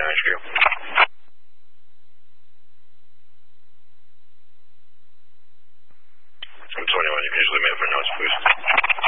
HQ. I'm 21, you can just leave me up for notes, please.